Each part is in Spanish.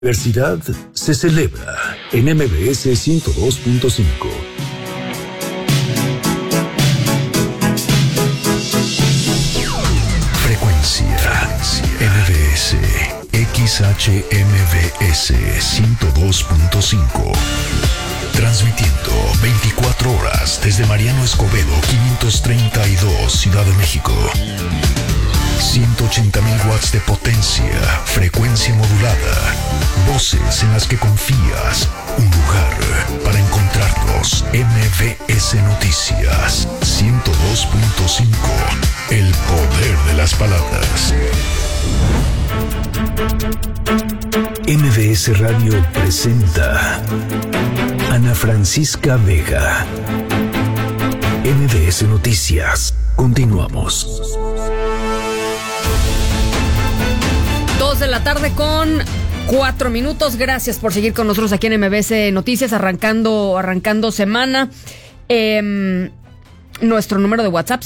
Diversidad se celebra en MBS 102.5. Frecuencia MBS XHMBS 102.5. Transmitiendo 24 horas desde Mariano Escobedo 532, Ciudad de México. 180,000 watts de potencia, frecuencia modulada, voces en las que confías, un lugar para encontrarnos. MBS Noticias 102.5, el poder de las palabras. MBS Radio presenta Ana Francisca Vega. MBS Noticias. Continuamos. 2:04 p.m. Gracias por seguir con nosotros aquí en MBS Noticias, arrancando semana. Nuestro número de WhatsApp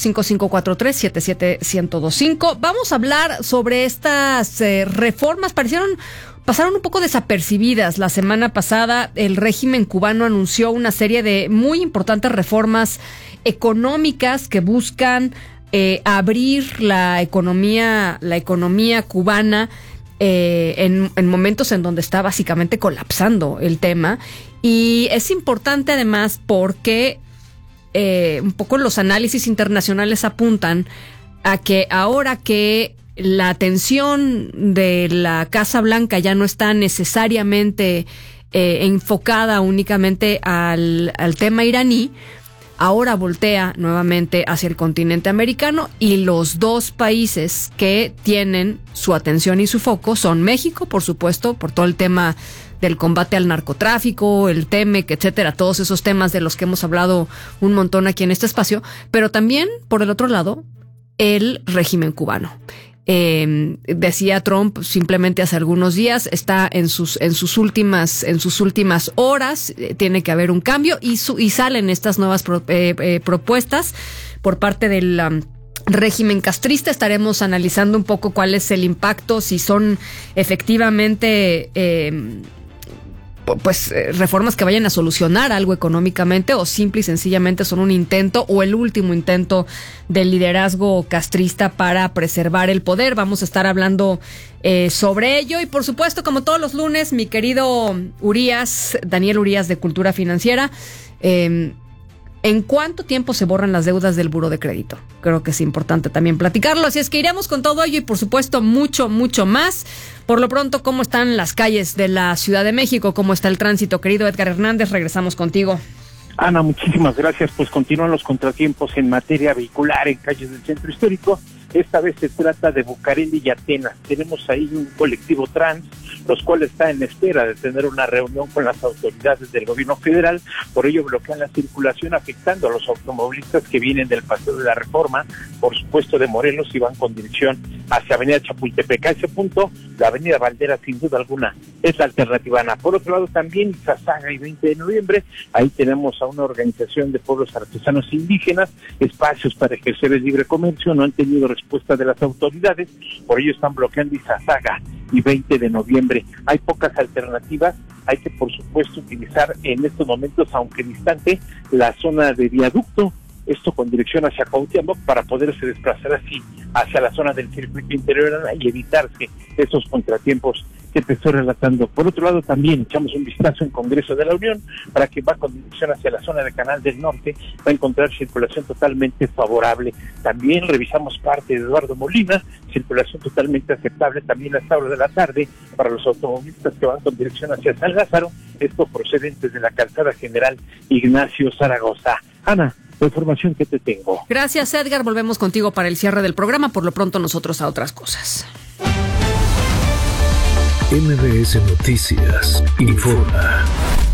5543-77125. Vamos a hablar sobre estas reformas. Pasaron un poco desapercibidas. La semana pasada el régimen cubano anunció una serie de muy importantes reformas económicas que buscan abrir la economía cubana en momentos en donde está básicamente colapsando el tema. Y es importante además porque un poco los análisis internacionales apuntan a que ahora que la atención de la Casa Blanca ya no está necesariamente enfocada únicamente al tema iraní, ahora voltea nuevamente hacia el continente americano, y los dos países que tienen su atención y su foco son México, por supuesto, por todo el tema del combate al narcotráfico, el TEMEC, etcétera, todos esos temas de los que hemos hablado un montón aquí en este espacio, pero también, por el otro lado, el régimen cubano. Decía Trump simplemente hace algunos días, está en sus últimas horas, tiene que haber un cambio, y salen estas nuevas propuestas por parte del régimen castrista. Estaremos analizando un poco cuál es el impacto, si son efectivamente reformas que vayan a solucionar algo económicamente, o simple y sencillamente son un intento o el último intento del liderazgo castrista para preservar el poder. Vamos a estar hablando sobre ello, y por supuesto, como todos los lunes, mi querido Daniel Urías de Cultura Financiera. ¿En cuánto tiempo se borran las deudas del Buró de Crédito? Creo que es importante también platicarlo, así es que iremos con todo ello y por supuesto mucho más. Por lo pronto, ¿cómo están las calles de la Ciudad de México? ¿Cómo está el tránsito? Querido Edgar Hernández, regresamos contigo. Ana, muchísimas gracias. Pues continúan los contratiempos en materia vehicular en calles del centro histórico. Esta vez se trata de Bucareli y Atenas. Tenemos ahí un colectivo trans, los cuales están en espera de tener una reunión con las autoridades del gobierno federal. Por ello bloquean la circulación, afectando a los automovilistas que vienen del Paseo de la Reforma, por supuesto de Morelos, y van con dirección hacia Avenida Chapultepec. A ese punto, la Avenida Valderas, sin duda alguna, es la alternativa, Ana. Por otro lado, también Izazaga y 20 de noviembre, ahí tenemos a una organización de pueblos artesanos indígenas, espacios para ejercer el libre comercio, no han tenido respuesta de las autoridades, por ello están bloqueando Izazaga y 20 de noviembre. Hay pocas alternativas, hay que por supuesto utilizar en estos momentos, aunque distante, la zona de viaducto, esto con dirección hacia Cuauhtémoc, para poderse desplazar así hacia la zona del circuito interior y evitarse esos contratiempos que te estoy relatando. Por otro lado, también echamos un vistazo en Congreso de la Unión, para que va con dirección hacia la zona de Canal del Norte, va a encontrar circulación totalmente favorable. También revisamos parte de Eduardo Molina, circulación totalmente aceptable también a esta hora de la tarde para los automovilistas que van con dirección hacia San Lázaro, esto procedentes de la calzada General Ignacio Zaragoza. Ana, la información que te tengo. Gracias, Edgar. Volvemos contigo para el cierre del programa. Por lo pronto, nosotros a otras cosas. MBS Noticias informa.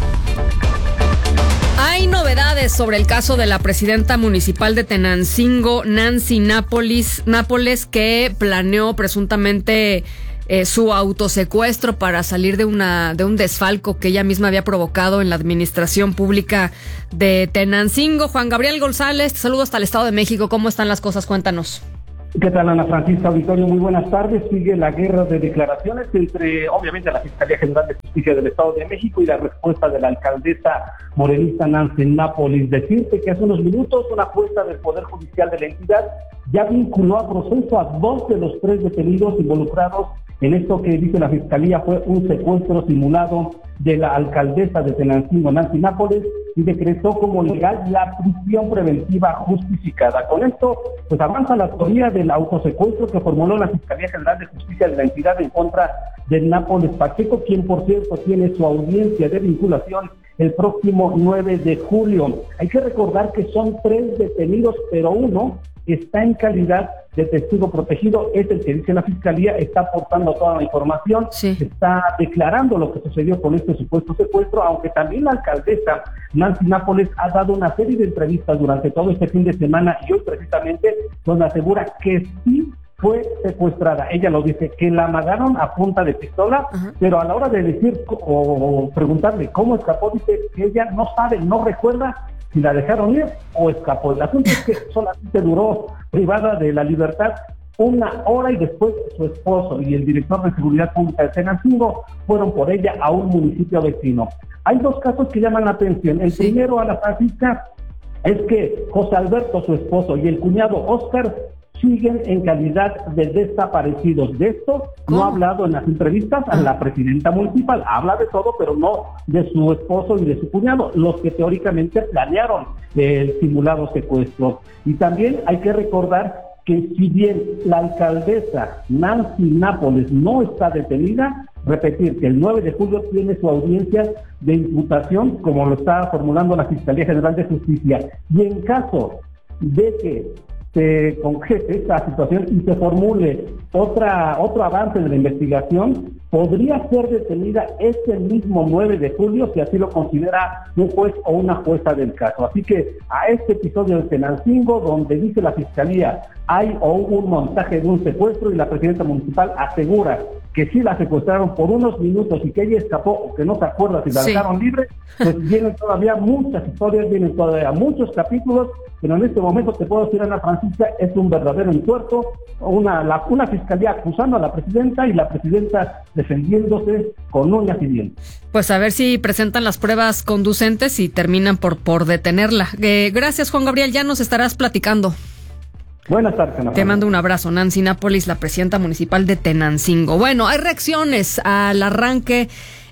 Hay novedades sobre el caso de la presidenta municipal de Tenancingo, Nancy Nápoles, que planeó presuntamente su autosecuestro para salir de un desfalco que ella misma había provocado en la administración pública de Tenancingo. Juan Gabriel González, te saludo hasta el Estado de México. ¿Cómo están las cosas? Cuéntanos. ¿Qué tal, Ana Francisca Auditorio? Muy buenas tardes. Sigue la guerra de declaraciones entre, obviamente, la Fiscalía General de Justicia del Estado de México y la respuesta de la alcaldesa morenista Nancy Nápoles. Decirte que hace unos minutos una jueza del Poder Judicial de la entidad ya vinculó a proceso a 2 de los 3 detenidos involucrados en esto que dice la Fiscalía fue un secuestro simulado de la alcaldesa de Tenancingo, Nancy Nápoles, y decretó como legal la prisión preventiva justificada. Con esto, pues avanza la teoría del autosecuestro que formuló la Fiscalía General de Justicia de la entidad en contra de Nápoles Pacheco, quien por cierto tiene su audiencia de vinculación el próximo 9 de julio. Hay que recordar que son 3 detenidos, pero uno está en calidad de testigo protegido, es el que dice la Fiscalía, está aportando toda la información, está declarando lo que sucedió con este supuesto secuestro, aunque también la alcaldesa Nancy Nápoles ha dado una serie de entrevistas durante todo este fin de semana y hoy precisamente donde asegura que sí fue secuestrada. Ella lo dice, que la amagaron a punta de pistola, pero a la hora de decir o preguntarle cómo escapó, dice que ella no sabe, no recuerda si la dejaron ir o escapó. El asunto es que solamente duró privada de la libertad 1 hora y después su esposo y el director de Seguridad Pública de Tenancingo fueron por ella a un municipio vecino. Hay 2 casos que llaman la atención. El primero, a la Francisca, es que José Alberto, su esposo, y el cuñado Óscar siguen en calidad de desaparecidos. De esto no ha hablado en las entrevistas a la presidenta municipal, habla de todo, pero no de su esposo y de su cuñado, los que teóricamente planearon el simulado secuestro. Y también hay que recordar que si bien la alcaldesa Nancy Nápoles no está detenida, repetir que el 9 de julio tiene su audiencia de imputación, como lo está formulando la Fiscalía General de Justicia, y en caso de que se concrete esta situación y se formule otro avance de la investigación, podría ser detenida este mismo 9 de julio si así lo considera un juez o una jueza del caso. Así que a este episodio de Tenancingo, donde dice la Fiscalía hay o hubo un montaje de un secuestro y la presidenta municipal asegura que sí la secuestraron por unos minutos y que ella escapó o que no se acuerda si la dejaron libre, pues vienen todavía muchas historias, vienen todavía muchos capítulos, pero en este momento te puedo decir, Ana Francisca, es un verdadero entuerto, una fiscalía acusando a la presidenta y la presidenta defendiéndose con uñas y dientes. Pues a ver si presentan las pruebas conducentes y terminan por detenerla. Gracias, Juan Gabriel, ya nos estarás platicando. Buenas tardes, Ana. Te mando un abrazo. Nancy Nápoles, la presidenta municipal de Tenancingo. Bueno, hay reacciones al arranque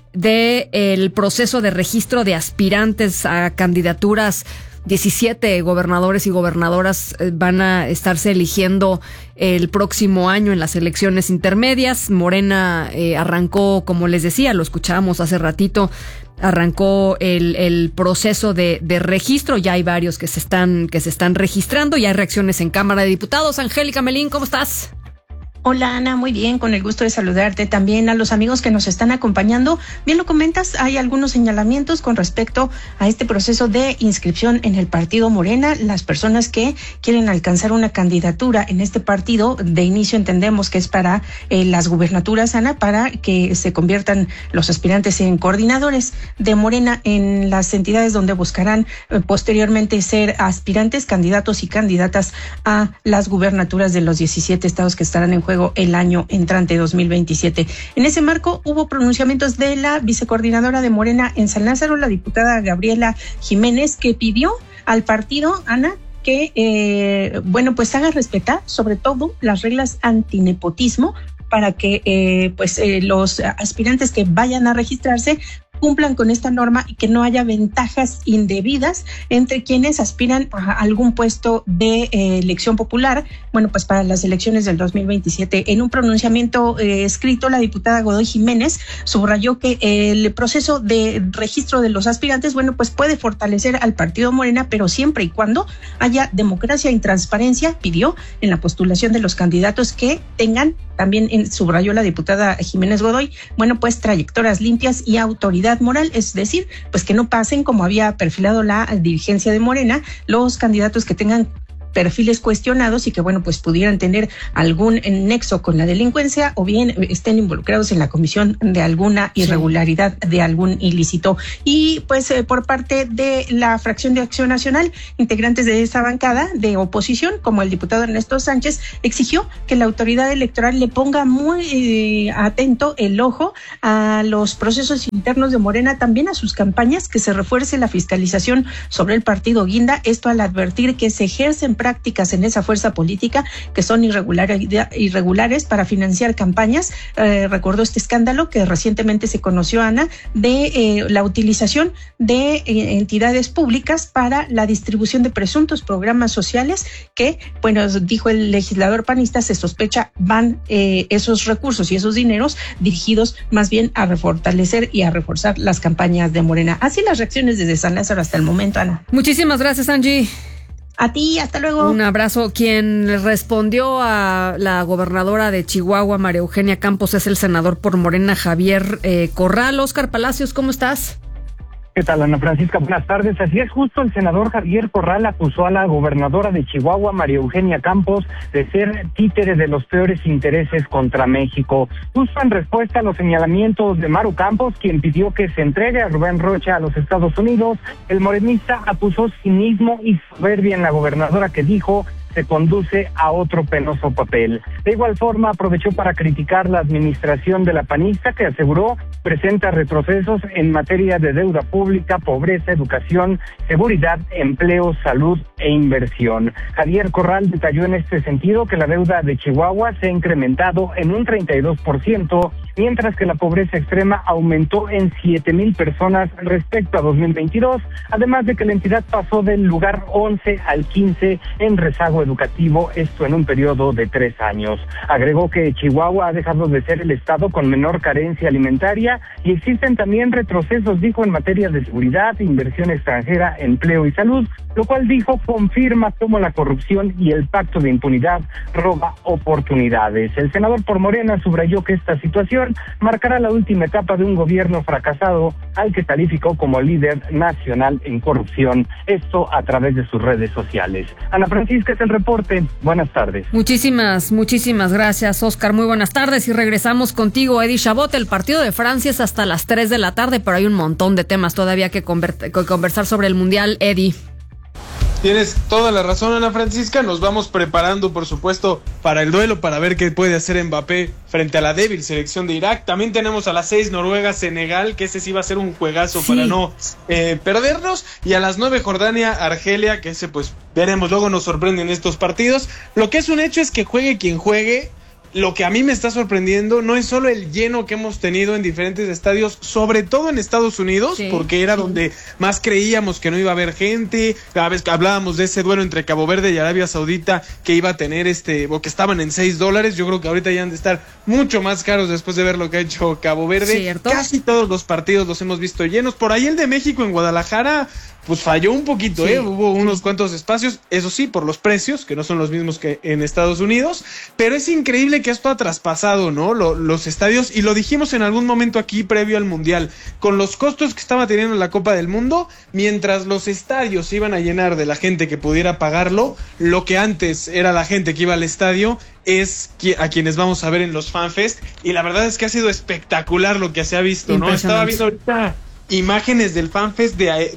del proceso de registro de aspirantes a candidaturas. 17 gobernadores y gobernadoras van a estarse eligiendo el próximo año en las elecciones intermedias. Morena arrancó, como les decía, lo escuchábamos hace ratito, arrancó el proceso de registro. Ya hay varios que se están registrando. Ya hay reacciones en Cámara de Diputados. Angélica Melín, ¿cómo estás? Hola, Ana, muy bien, con el gusto de saludarte. También a los amigos que nos están acompañando. Bien lo comentas, hay algunos señalamientos con respecto a este proceso de inscripción en el partido Morena. Las personas que quieren alcanzar una candidatura en este partido, de inicio entendemos que es para las gubernaturas, Ana, para que se conviertan los aspirantes en coordinadores de Morena en las entidades donde buscarán posteriormente ser aspirantes, candidatos y candidatas a las gubernaturas de los 17 estados que estarán en juego el año entrante 2027. En ese marco hubo pronunciamientos de la vicecoordinadora de Morena en San Lázaro, la diputada Gabriela Jiménez, que pidió al partido, Ana, que pues haga respetar sobre todo las reglas antinepotismo para que los aspirantes que vayan a registrarse cumplan con esta norma y que no haya ventajas indebidas entre quienes aspiran a algún puesto de elección popular, pues para las elecciones del 2027. En un pronunciamiento escrito, la diputada Godoy Jiménez subrayó que el proceso de registro de los aspirantes, pues puede fortalecer al partido Morena, pero siempre y cuando haya democracia y transparencia. Pidió en la postulación de los candidatos que tengan, también subrayó la diputada Jiménez Godoy, pues trayectorias limpias y autoridad moral, es decir, pues que no pasen como había perfilado la dirigencia de Morena, los candidatos que tengan perfiles cuestionados y que, bueno, pues pudieran tener algún nexo con la delincuencia o bien estén involucrados en la comisión de alguna irregularidad, de algún ilícito. Y pues por parte de la fracción de Acción Nacional, integrantes de esa bancada de oposición, como el diputado Ernesto Sánchez, exigió que la autoridad electoral le ponga muy atento el ojo a los procesos internos de Morena, también a sus campañas, que se refuerce la fiscalización sobre el partido Guinda, esto al advertir que se ejercen prácticas en esa fuerza política que son irregulares para financiar campañas. Recordó este escándalo que recientemente se conoció, Ana, de la utilización de entidades públicas para la distribución de presuntos programas sociales que, bueno, dijo el legislador panista, se sospecha van esos recursos y esos dineros dirigidos más bien a fortalecer y a reforzar las campañas de Morena. Así las reacciones desde San Lázaro hasta el momento, Ana. Muchísimas gracias, Angie. A ti, hasta luego. Un abrazo. Quien le respondió a la gobernadora de Chihuahua, María Eugenia Campos, es el senador por Morena, Javier Corral. Óscar Palacios, ¿cómo estás? ¿Qué tal, Ana Francisca? Buenas tardes. Así es, justo el senador Javier Corral acusó a la gobernadora de Chihuahua, María Eugenia Campos, de ser títere de los peores intereses contra México. Justo en respuesta a los señalamientos de Maru Campos, quien pidió que se entregue a Rubén Rocha a los Estados Unidos, el morenista acusó cinismo y soberbia en la gobernadora, que dijo se conduce a otro penoso papel. De igual forma, aprovechó para criticar la administración de la panista, que aseguró presenta retrocesos en materia de deuda pública, pobreza, educación, seguridad, empleo, salud e inversión. Javier Corral detalló en este sentido que la deuda de Chihuahua se ha incrementado en un 32%, mientras que la pobreza extrema aumentó en 7,000 personas respecto a 2022, además de que la entidad pasó del lugar 11 al 15 en rezago educativo, esto en un periodo de 3 años. Agregó que Chihuahua ha dejado de ser el estado con menor carencia alimentaria y existen también retrocesos, dijo, en materia de seguridad, inversión extranjera, empleo y salud, lo cual, dijo, confirma cómo la corrupción y el pacto de impunidad roba oportunidades. El senador por Morena subrayó que esta situación marcará la última etapa de un gobierno fracasado al que calificó como líder nacional en corrupción, esto a través de sus redes sociales. Ana Francisca, es el reporte. Buenas tardes. Muchísimas gracias, Óscar. Muy buenas tardes y regresamos contigo, Eddie Chabot. El partido de Francia es hasta las 3 de la tarde, pero hay un montón de temas todavía que conversar sobre el Mundial, Eddie. Tienes toda la razón, Ana Francisca. Nos vamos preparando, por supuesto, para el duelo, para ver qué puede hacer Mbappé frente a la débil selección de Irak. También tenemos a las 6 Noruega, Senegal, que ese sí va a ser un juegazo, sí, para no perdernos. Y a las 9 Jordania, Argelia, que ese pues veremos, luego nos sorprenden estos partidos. Lo que es un hecho es que juegue quien juegue. Lo que a mí me está sorprendiendo no es solo el lleno que hemos tenido en diferentes estadios, sobre todo en Estados Unidos, sí, porque era donde más creíamos que no iba a haber gente. Cada vez que hablábamos de ese duelo entre Cabo Verde y Arabia Saudita, que iba a tener o que estaban en $6, yo creo que ahorita ya han de estar mucho más caros después de ver lo que ha hecho Cabo Verde. ¿Cierto? Casi todos los partidos los hemos visto llenos. Por ahí el de México en Guadalajara pues falló un poquito, sí, hubo unos cuantos espacios, eso sí, por los precios, que no son los mismos que en Estados Unidos, pero es increíble que esto ha traspasado, ¿no? Los estadios, y lo dijimos en algún momento aquí previo al Mundial, con los costos que estaba teniendo la Copa del Mundo, mientras los estadios se iban a llenar de la gente que pudiera pagarlo, lo que antes era la gente que iba al estadio, es a quienes vamos a ver en los FanFest, y la verdad es que ha sido espectacular lo que se ha visto, ¿no? Estaba viendo ahorita imágenes del FanFest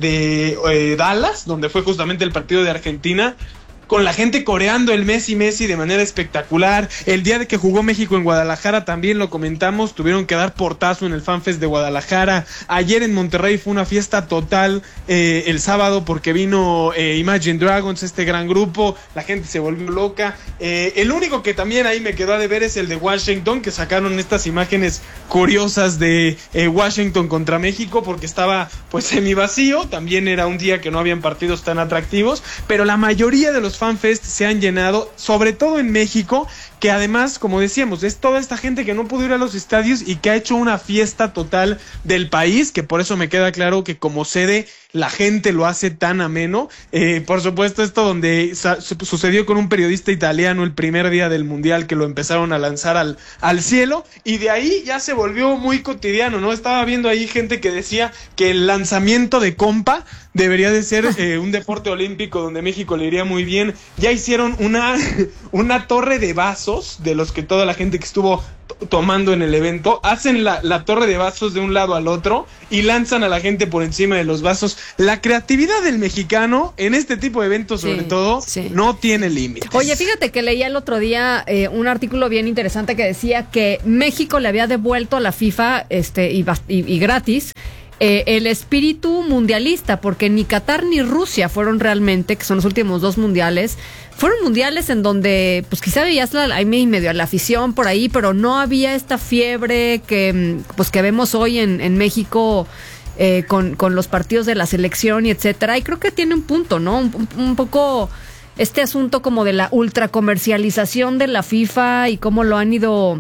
de Dallas, donde fue justamente el partido de Argentina, con la gente coreando el Messi de manera espectacular. El día de que jugó México en Guadalajara también lo comentamos, tuvieron que dar portazo en el FanFest de Guadalajara. Ayer en Monterrey fue una fiesta total, el sábado, porque vino Imagine Dragons, este gran grupo, la gente se volvió loca. El único que también ahí me quedó a deber es el de Washington, que sacaron estas imágenes curiosas de Washington contra México, porque estaba pues semivacío, también era un día que no habían partidos tan atractivos, pero la mayoría de los FanFest se han llenado, sobre todo en México, que además, como decíamos, es toda esta gente que no pudo ir a los estadios y que ha hecho una fiesta total del país, que por eso me queda claro que como sede la gente lo hace tan ameno. Por supuesto, esto donde sucedió con un periodista italiano el primer día del Mundial, que lo empezaron a lanzar al cielo, y de ahí ya se volvió muy cotidiano, ¿no? Estaba viendo ahí gente que decía que el lanzamiento de Compa debería de ser un deporte olímpico donde México le iría muy bien. Ya hicieron una torre de vasos, de los que toda la gente que estuvo tomando en el evento, hacen la torre de vasos de un lado al otro y lanzan a la gente por encima de los vasos. La creatividad del mexicano en este tipo de eventos, sobre todo, no tiene límites. Oye, fíjate que leía el otro día un artículo bien interesante que decía que México le había devuelto a la FIFA y gratis el espíritu mundialista, porque ni Qatar ni Rusia fueron realmente, que son los últimos 2 mundiales, fueron mundiales en donde pues quizá veías ahí medio a la afición por ahí, pero no había esta fiebre que vemos hoy en México con los partidos de la selección y etcétera, y creo que tiene un punto, ¿no? Un poco este asunto como de la ultracomercialización de la FIFA y cómo lo han ido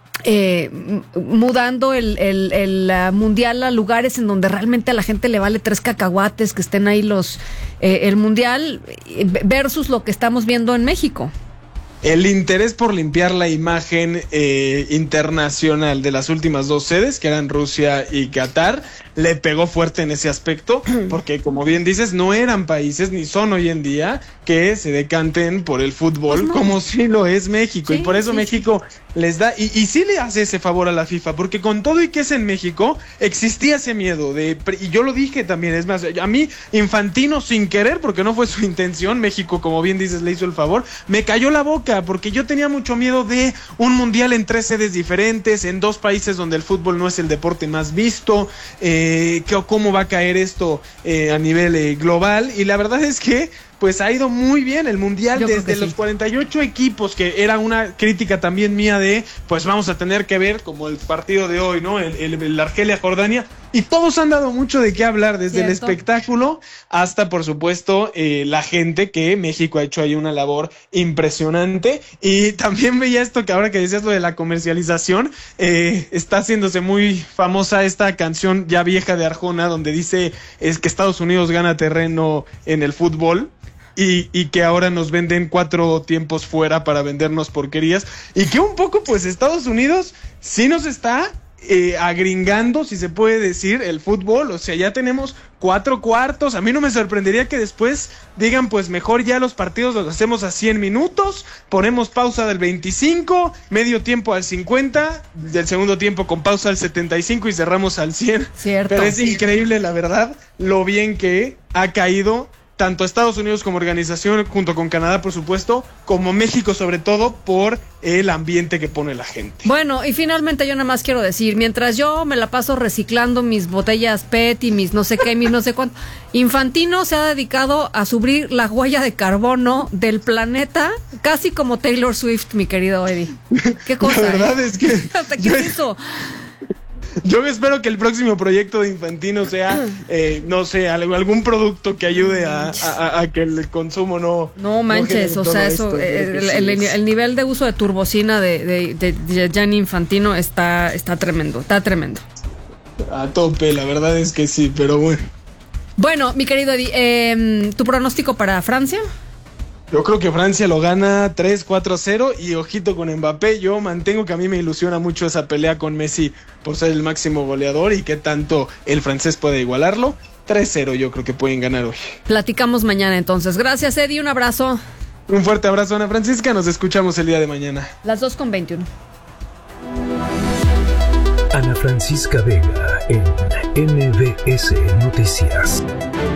mudando el mundial a lugares en donde realmente a la gente le vale 3 cacahuates que estén ahí el mundial versus lo que estamos viendo en México. El interés por limpiar la imagen internacional de las últimas 2 sedes, que eran Rusia y Qatar, le pegó fuerte en ese aspecto, porque como bien dices, no eran países, ni son hoy en día, que se decanten por el fútbol, pues no, como sí lo es México, y por eso México les da, y sí le hace ese favor a la FIFA, porque con todo y que es en México, existía ese miedo, y yo lo dije también, es más, a mí, Infantino, sin querer, porque no fue su intención, México, como bien dices, le hizo el favor, me cayó la boca, porque yo tenía mucho miedo de un mundial en 3 sedes diferentes, en 2 países donde el fútbol no es el deporte más visto, cómo va a caer esto a nivel global, y la verdad es que pues ha ido muy bien el mundial. Yo desde los 48 equipos, que era una crítica también mía de, pues vamos a tener que ver como el partido de hoy, ¿no? El Argelia-Jordania, y todos han dado mucho de qué hablar, desde el espectáculo hasta, por supuesto, la gente, que México ha hecho ahí una labor impresionante. Y también veía esto, que ahora que decías lo de la comercialización, está haciéndose muy famosa esta canción ya vieja de Arjona, donde dice es que Estados Unidos gana terreno en el fútbol. Y que ahora nos venden 4 tiempos fuera para vendernos porquerías, y que un poco pues Estados Unidos sí nos está agringando, si se puede decir, el fútbol. O sea, ya tenemos 4 cuartos. A mí no me sorprendería que después digan, pues mejor ya los partidos los hacemos a 100 minutos, ponemos pausa del 25, medio tiempo al 50, del segundo tiempo con pausa al 75 y cerramos al 100. Cierto. Pero es increíble, la verdad, lo bien que ha caído tanto Estados Unidos como organización, junto con Canadá, por supuesto, como México, sobre todo por el ambiente que pone la gente. Bueno, y finalmente yo nada más quiero decir, mientras yo me la paso reciclando mis botellas PET y mis no sé qué, mis no sé cuánto, Infantino se ha dedicado a subir la huella de carbono del planeta, casi como Taylor Swift, mi querido Eddie. ¿Qué cosa? La verdad es que ¿qué hizo? Yo espero que el próximo proyecto de Infantino sea, no sé, algún producto que ayude a que el consumo no manches, o sea, eso, el nivel de uso de turbocina de Gianni Infantino está tremendo, A tope, la verdad es que sí, pero bueno. Bueno, mi querido Eddie, ¿tu pronóstico para Francia? Yo creo que Francia lo gana 3-4-0, y ojito con Mbappé. Yo mantengo que a mí me ilusiona mucho esa pelea con Messi por ser el máximo goleador y que tanto el francés puede igualarlo. 3-0 yo creo que pueden ganar hoy. Platicamos mañana entonces. Gracias, Eddie, un abrazo. Un fuerte abrazo, Ana Francisca, nos escuchamos el día de mañana. Las 2:21. Ana Francisca Vega en MBS Noticias.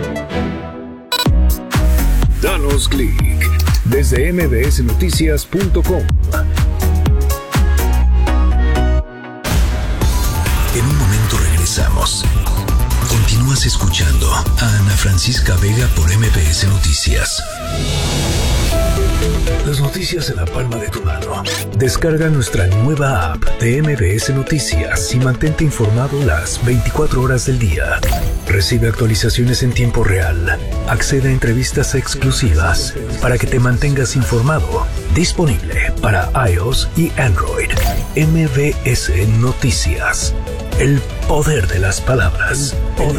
Danos clic desde mbsnoticias.com. En un momento regresamos. Continúas escuchando a Ana Francisca Vega por MBS Noticias. Las noticias en la palma de tu mano. Descarga nuestra nueva app de MBS Noticias y mantente informado las 24 horas del día. Recibe actualizaciones en tiempo real. Accede a entrevistas exclusivas para que te mantengas informado. Disponible para iOS y Android. MBS Noticias. El poder de las palabras.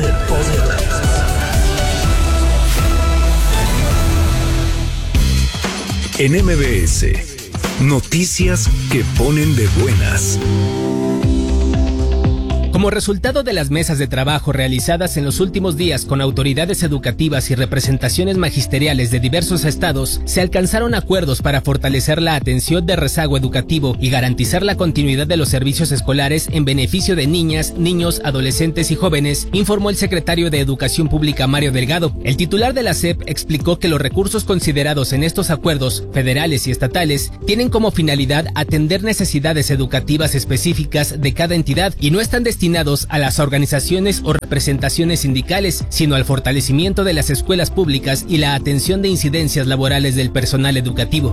En MBS, noticias que ponen de buenas. Como resultado de las mesas de trabajo realizadas en los últimos días con autoridades educativas y representaciones magisteriales de diversos estados, se alcanzaron acuerdos para fortalecer la atención de rezago educativo y garantizar la continuidad de los servicios escolares en beneficio de niñas, niños, adolescentes y jóvenes, informó el secretario de Educación Pública Mario Delgado. El titular de la SEP explicó que los recursos considerados en estos acuerdos, federales y estatales, tienen como finalidad atender necesidades educativas específicas de cada entidad y no están destinados a las organizaciones o representaciones sindicales, sino al fortalecimiento de las escuelas públicas y la atención de incidencias laborales del personal educativo.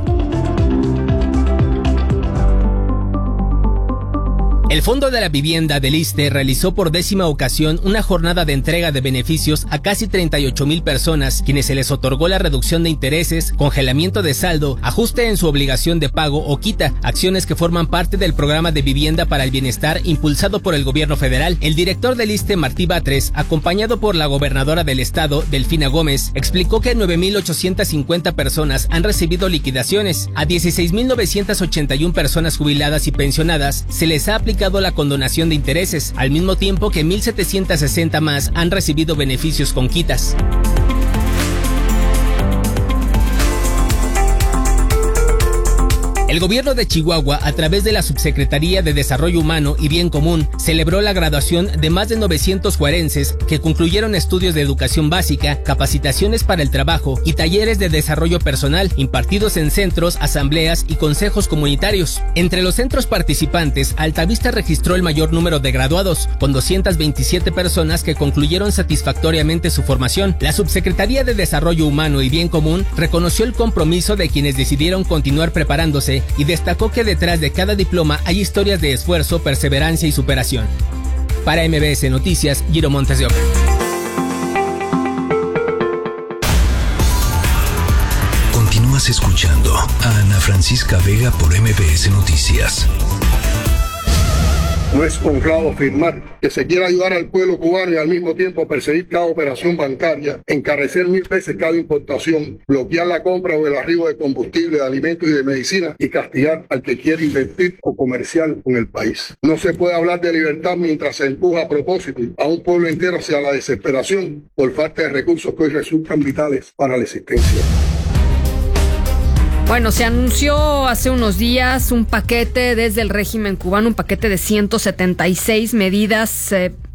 El Fondo de la Vivienda del ISSSTE realizó por 10ª ocasión una jornada de entrega de beneficios a casi 38,000 personas, quienes se les otorgó la reducción de intereses, congelamiento de saldo, ajuste en su obligación de pago o quita, acciones que forman parte del programa de vivienda para el bienestar impulsado por el gobierno federal. El director del ISSSTE, Martí Batres, acompañado por la gobernadora del estado, Delfina Gómez, explicó que 9,850 personas han recibido liquidaciones. A 16,981 personas jubiladas y pensionadas se les ha aplicado la condonación de intereses, al mismo tiempo que 1,760 más han recibido beneficios con quitas. El gobierno de Chihuahua, a través de la Subsecretaría de Desarrollo Humano y Bien Común, celebró la graduación de más de 900 juarenses que concluyeron estudios de educación básica, capacitaciones para el trabajo y talleres de desarrollo personal impartidos en centros, asambleas y consejos comunitarios. Entre los centros participantes, Altavista registró el mayor número de graduados, con 227 personas que concluyeron satisfactoriamente su formación. La Subsecretaría de Desarrollo Humano y Bien Común reconoció el compromiso de quienes decidieron continuar preparándose y destacó que detrás de cada diploma hay historias de esfuerzo, perseverancia y superación. Para MBS Noticias, Giro Montes de Oca. Continúas escuchando a Ana Francisca Vega por MBS Noticias. No es honrado afirmar que se quiere ayudar al pueblo cubano y al mismo tiempo perseguir cada operación bancaria, encarecer 1,000 veces cada importación, bloquear la compra o el arribo de combustible, de alimentos y de medicina y castigar al que quiere invertir o comerciar con el país. No se puede hablar de libertad mientras se empuja a propósito a un pueblo entero hacia la desesperación por falta de recursos que hoy resultan vitales para la existencia. Bueno, se anunció hace unos días un paquete desde el régimen cubano, un paquete de 176 medidas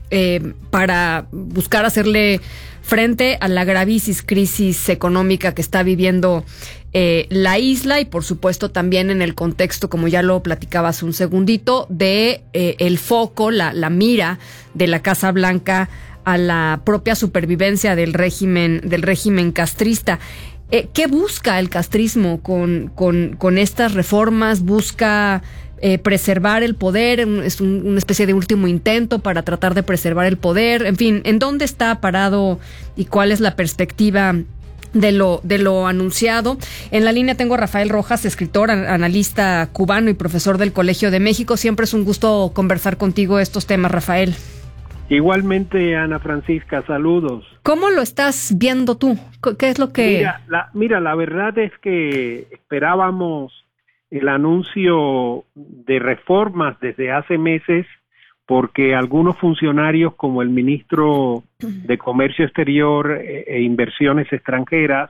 para buscar hacerle frente a la gravísima crisis económica que está viviendo la isla y por supuesto también en el contexto, como ya lo platicaba hace un segundito, de el foco, la mira de la Casa Blanca a la propia supervivencia del régimen castrista. ¿Qué busca el castrismo con estas reformas? ¿Busca preservar el poder? ¿Es una especie de último intento para tratar de preservar el poder? En fin, ¿en dónde está parado y cuál es la perspectiva de lo anunciado? En la línea tengo a Rafael Rojas, escritor, analista cubano y profesor del Colegio de México. Siempre es un gusto conversar contigo estos temas, Rafael. Igualmente, Ana Francisca, saludos. ¿Cómo lo estás viendo tú? ¿Qué es lo que...? Mira, la verdad es que esperábamos el anuncio de reformas desde hace meses porque algunos funcionarios como el ministro de Comercio Exterior e Inversiones Extranjeras,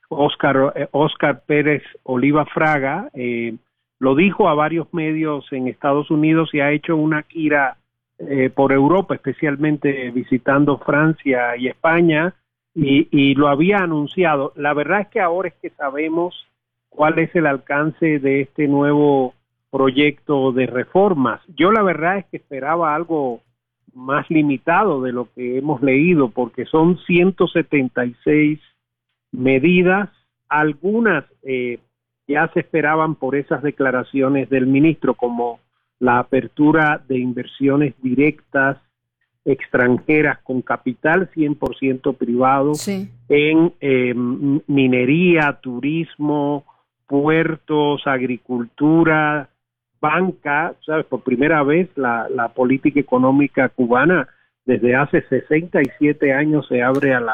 Óscar Pérez Oliva Fraga, lo dijo a varios medios en Estados Unidos y ha hecho una gira por Europa, especialmente visitando Francia y España, y lo había anunciado. La verdad es que ahora es que sabemos cuál es el alcance de este nuevo proyecto de reformas. Yo la verdad es que esperaba algo más limitado de lo que hemos leído, porque son 176 medidas, algunas ya se esperaban por esas declaraciones del ministro, como la apertura de inversiones directas extranjeras con capital 100% privado, sí, en minería, turismo, puertos, agricultura, banca. ¿Sabes? Por primera vez la política económica cubana desde hace 67 años se abre a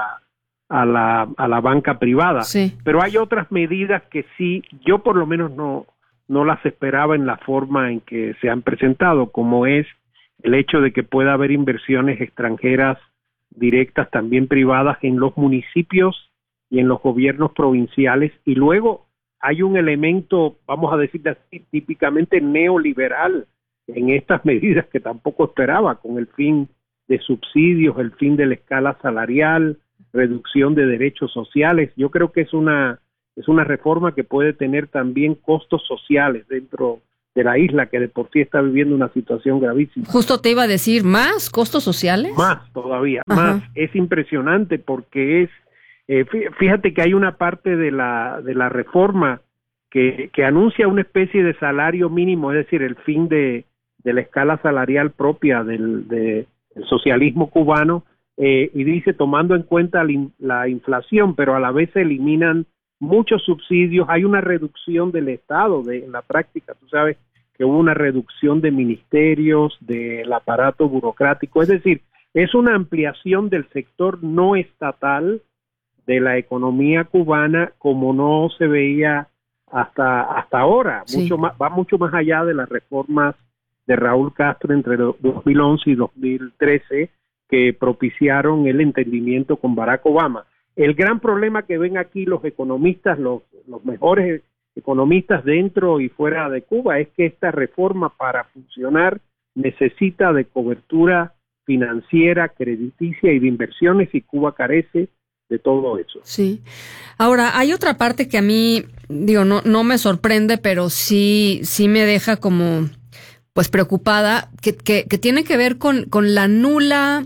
la banca privada. Sí. Pero hay otras medidas que sí, yo por lo menos no las esperaba en la forma en que se han presentado, como es el hecho de que pueda haber inversiones extranjeras directas, también privadas, en los municipios y en los gobiernos provinciales. Y luego hay un elemento, vamos a decir así, típicamente neoliberal en estas medidas que tampoco esperaba, con el fin de subsidios, el fin de la escala salarial, reducción de derechos sociales. Yo creo que es una reforma que puede tener también costos sociales dentro de la isla, que de por sí está viviendo una situación gravísima. Justo te iba a decir, ¿más costos sociales? Más todavía, Ajá. más. Es impresionante porque fíjate que hay una parte de la reforma que anuncia una especie de salario mínimo, es decir, el fin de la escala salarial propia del socialismo cubano, y dice, tomando en cuenta la inflación, pero a la vez se eliminan muchos subsidios. Hay una reducción del Estado en la práctica. Tú sabes que hubo una reducción de ministerios, del aparato burocrático, es decir, es una ampliación del sector no estatal de la economía cubana como no se veía hasta ahora. Sí. Va mucho más allá de las reformas de Raúl Castro entre 2011 y 2013 que propiciaron el entendimiento con Barack Obama. El gran problema que ven aquí los economistas, los mejores economistas dentro y fuera de Cuba, es que esta reforma, para funcionar, necesita de cobertura financiera, crediticia y de inversiones, y Cuba carece de todo eso. Sí. Ahora, hay otra parte que a mí, no me sorprende, pero sí me deja como, pues, preocupada, que tiene que ver con la nula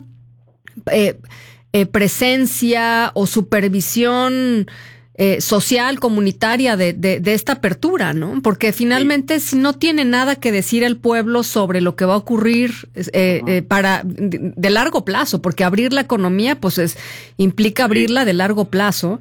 presencia o supervisión social, comunitaria de esta apertura, ¿no? Porque finalmente si no tiene nada que decir el pueblo sobre lo que va a ocurrir de largo plazo, porque abrir la economía pues implica abrirla de largo plazo.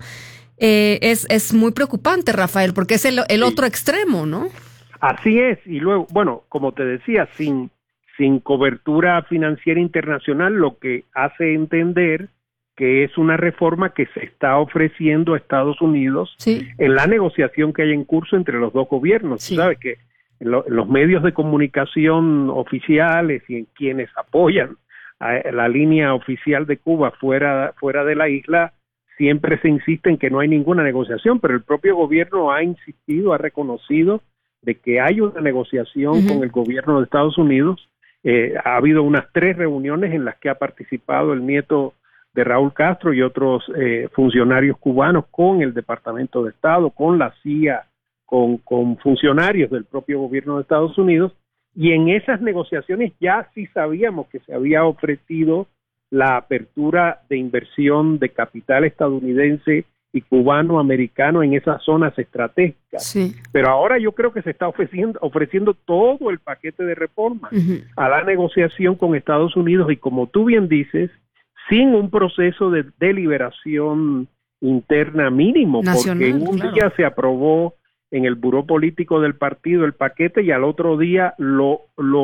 Es muy preocupante, Rafael, porque es el otro extremo, ¿no? Así es. Y luego, bueno, como te decía, sin cobertura financiera internacional, lo que hace entender que es una reforma que se está ofreciendo a Estados Unidos en la negociación que hay en curso entre los dos gobiernos. Sí. Sabes que en los medios de comunicación oficiales y en quienes apoyan a la línea oficial de Cuba fuera de la isla, siempre se insiste en que no hay ninguna negociación, pero el propio gobierno ha insistido, ha reconocido de que hay una negociación con el gobierno de Estados Unidos. Ha habido unas 3 reuniones en las que ha participado el nieto de Raúl Castro y otros funcionarios cubanos con el Departamento de Estado, con la CIA, con funcionarios del propio gobierno de Estados Unidos, y en esas negociaciones ya sí sabíamos que se había ofrecido la apertura de inversión de capital estadounidense y cubano-americano en esas zonas estratégicas. Sí. Pero ahora yo creo que se está ofreciendo todo el paquete de reformas a la negociación con Estados Unidos, y como tú bien dices, sin un proceso de deliberación interna mínimo, nacional, porque en un día se aprobó en el buró político del partido el paquete y al otro día lo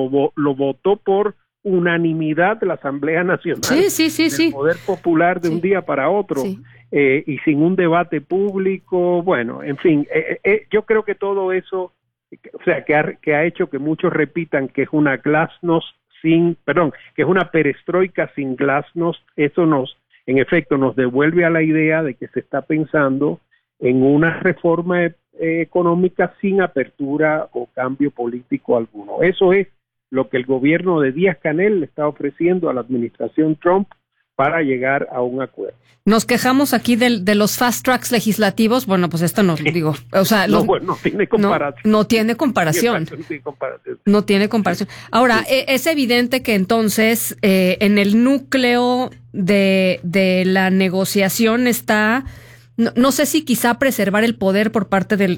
votó por unanimidad de la Asamblea Nacional del Poder Popular de un día para otro, y sin un debate público. Bueno, en fin, yo creo que todo eso, o sea, que ha hecho que muchos repitan que es una glasnost que es una perestroika sin glasnost. Eso en efecto nos devuelve a la idea de que se está pensando en una reforma económica sin apertura o cambio político alguno. Eso es lo que el gobierno de Díaz-Canel le está ofreciendo a la administración Trump para llegar a un acuerdo. Nos quejamos aquí de los fast tracks legislativos. Bueno, pues esto no, digo, o sea, no tiene comparación. No tiene comparación. No tiene comparación. Ahora, es evidente que entonces en el núcleo de la negociación está, no sé si quizá preservar el poder por parte del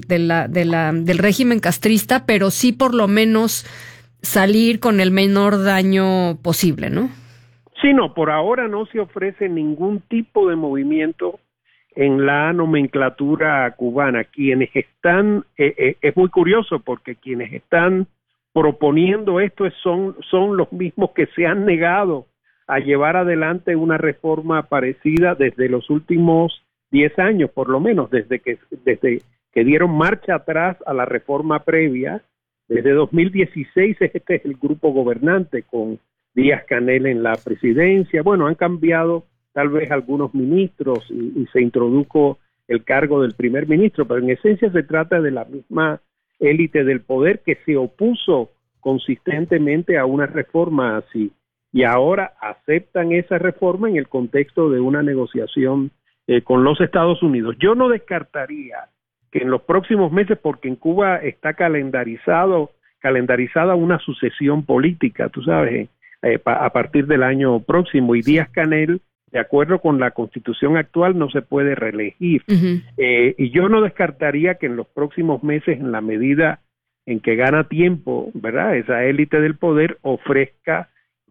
régimen castrista, pero sí por lo menos salir con el menor daño posible, ¿no? Sí, no, por ahora no se ofrece ningún tipo de movimiento en la nomenclatura cubana. Quienes están, es muy curioso porque quienes están proponiendo esto son los mismos que se han negado a llevar adelante una reforma parecida desde los últimos 10 años, por lo menos, desde que dieron marcha atrás a la reforma previa. Desde 2016 este es el grupo gobernante con Díaz-Canel en la presidencia. Bueno, han cambiado tal vez algunos ministros y se introdujo el cargo del primer ministro, pero en esencia se trata de la misma élite del poder que se opuso consistentemente a una reforma así, y ahora aceptan esa reforma en el contexto de una negociación con los Estados Unidos. Yo no descartaría que en los próximos meses, porque en Cuba está calendarizada una sucesión política, tú sabes, a partir del año próximo, y Díaz-Canel, de acuerdo con la Constitución actual, no se puede reelegir. Y yo no descartaría que en los próximos meses, en la medida en que gana tiempo, ¿verdad?, esa élite del poder ofrezca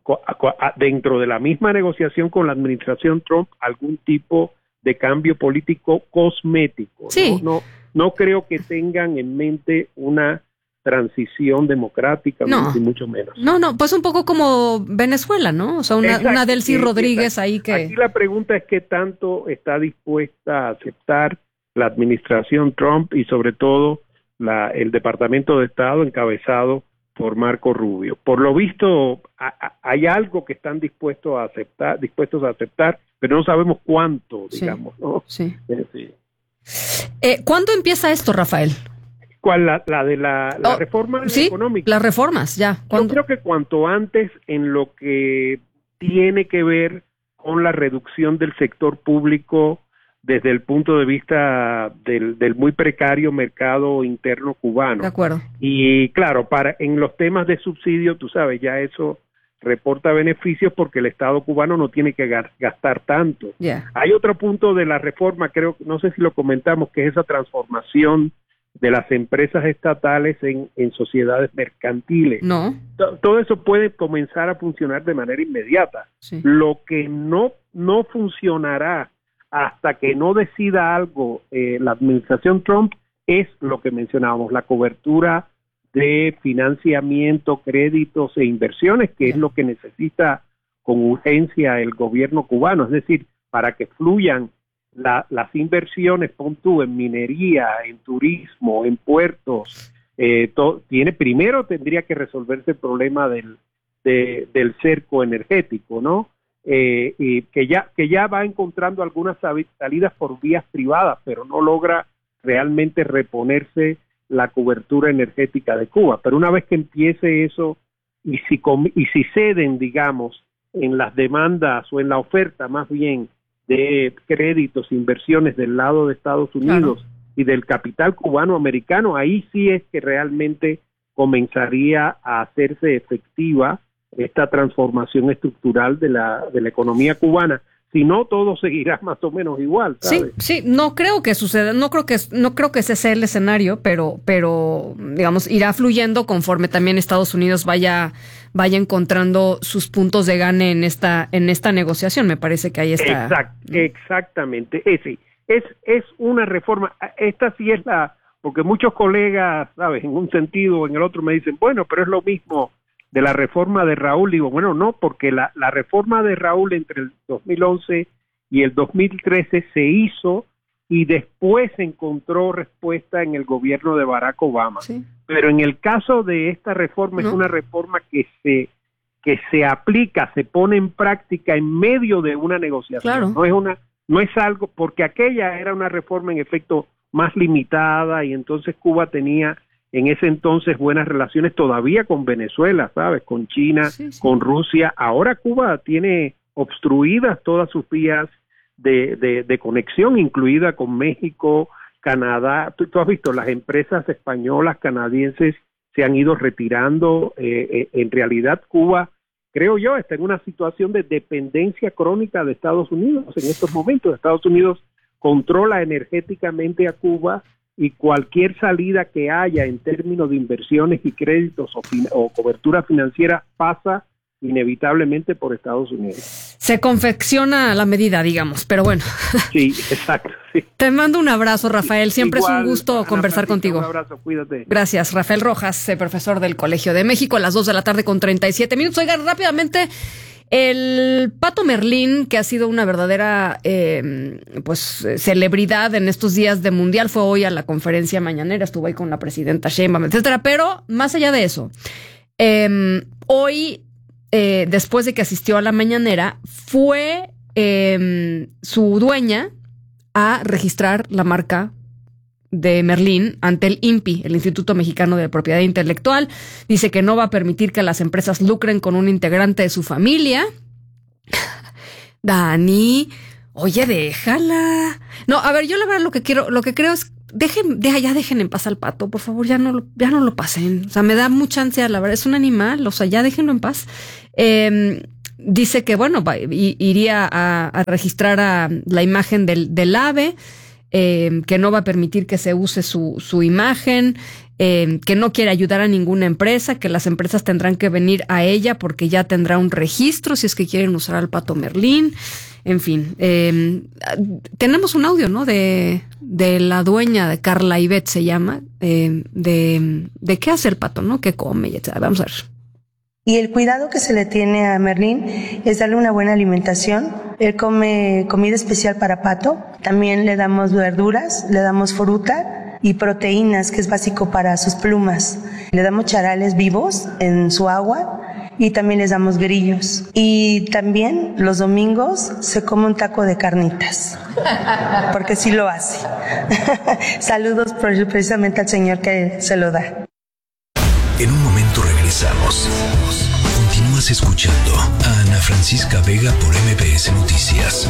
dentro de la misma negociación con la administración Trump algún tipo de cambio político cosmético. Sí. No creo que tengan en mente una transición democrática, ni mucho menos. No, pues un poco como Venezuela, ¿no? O sea, una Delcy Rodríguez ahí que... Aquí la pregunta es qué tanto está dispuesta a aceptar la administración Trump y sobre todo el Departamento de Estado encabezado por Marco Rubio. Por lo visto hay algo que están dispuestos a aceptar, pero no sabemos cuánto, digamos, ¿no? Sí. Sí. ¿Cuándo empieza esto, Rafael? ¿Cuál? La de la reforma económica. Las reformas, ya. Yo creo que cuanto antes, en lo que tiene que ver con la reducción del sector público desde el punto de vista del muy precario mercado interno cubano. De acuerdo. Y claro, en los temas de subsidio, tú sabes, ya eso reporta beneficios porque el Estado cubano no tiene que gastar tanto. Yeah. Hay otro punto de la reforma, no sé si lo comentamos, que es esa transformación de las empresas estatales en sociedades mercantiles. No. Todo eso puede comenzar a funcionar de manera inmediata. Sí. Lo que no funcionará hasta que no decida algo la administración Trump es lo que mencionábamos, la cobertura de financiamiento, créditos e inversiones, que es lo que necesita con urgencia el gobierno cubano, es decir, para que fluyan las inversiones, pon tú, en minería, en turismo, en puertos, primero tendría que resolverse el problema del cerco energético, ¿no? Y que ya va encontrando algunas salidas por vías privadas, pero no logra realmente reponerse la cobertura energética de Cuba. Pero una vez que empiece eso, y si ceden, digamos, en las demandas o en la oferta más bien de créditos, inversiones del lado de Estados Unidos, claro, y del capital cubano-americano, ahí sí es que realmente comenzaría a hacerse efectiva esta transformación estructural de la economía cubana. Si no, todo seguirá más o menos igual, ¿sabes? Sí, no creo que suceda, no creo que ese sea el escenario, pero digamos irá fluyendo conforme también Estados Unidos vaya encontrando sus puntos de gane en esta negociación. Me parece que ahí está. Exactamente. Es una reforma. Esta sí es porque muchos colegas, ¿sabes? En un sentido o en el otro me dicen, bueno, pero es lo mismo de la reforma de Raúl. Digo, bueno, no, porque la reforma de Raúl entre el 2011 y el 2013 se hizo y después encontró respuesta en el gobierno de Barack Obama. Sí. Pero en el caso de esta reforma, es una reforma que se aplica, se pone en práctica en medio de una negociación. Claro. No es algo, porque aquella era una reforma en efecto más limitada y entonces Cuba tenía en ese entonces buenas relaciones todavía con Venezuela, ¿sabes? Con China, sí. Con Rusia. Ahora Cuba tiene obstruidas todas sus vías de conexión, incluida con México, Canadá. Tú has visto, las empresas españolas, canadienses se han ido retirando. En realidad Cuba, creo yo, está en una situación de dependencia crónica de Estados Unidos en estos momentos. Estados Unidos controla energéticamente a Cuba, y cualquier salida que haya en términos de inversiones y créditos o cobertura financiera pasa inevitablemente por Estados Unidos. Se confecciona a la medida, digamos, pero bueno. Sí, exacto. Sí. Te mando un abrazo, Rafael. Siempre es un gusto conversar contigo. Un abrazo, cuídate. Gracias, Rafael Rojas, profesor del Colegio de México, a las 2:37 p.m. Oigan, rápidamente, el Pato Merlín, que ha sido una verdadera celebridad en estos días de Mundial, fue hoy a la conferencia mañanera, estuvo ahí con la presidenta Sheinbaum, etcétera. Pero más allá de eso, hoy después de que asistió a la mañanera, fue su dueña a registrar la marca de Merlín ante el INPI, el Instituto Mexicano de Propiedad Intelectual. Dice que no va a permitir que las empresas lucren con un integrante de su familia. Dani, oye, déjala. No, a ver, yo la verdad lo que creo es dejen en paz al pato, por favor, ya no lo pasen. O sea, me da mucha ansia, la verdad, es un animal, o sea, ya déjenlo en paz. Dice que, bueno, iría a registrar a la imagen del ave, que no va a permitir que se use su imagen, que no quiere ayudar a ninguna empresa, que las empresas tendrán que venir a ella porque ya tendrá un registro si es que quieren usar al pato Merlín. En fin, tenemos un audio, ¿no? De la dueña, de Carla Ivette se llama, de qué hace el pato, ¿no? Qué come, y etc. Vamos a ver. Y el cuidado que se le tiene a Merlín es darle una buena alimentación. Él come comida especial para pato. También le damos verduras, le damos fruta y proteínas, que es básico para sus plumas. Le damos charales vivos en su agua y también les damos grillos. Y también los domingos se come un taco de carnitas, porque sí lo hace. Saludos precisamente al señor que se lo da. En un momento regresamos. Continúas escuchando a Ana Francisca Vega por MBS Noticias.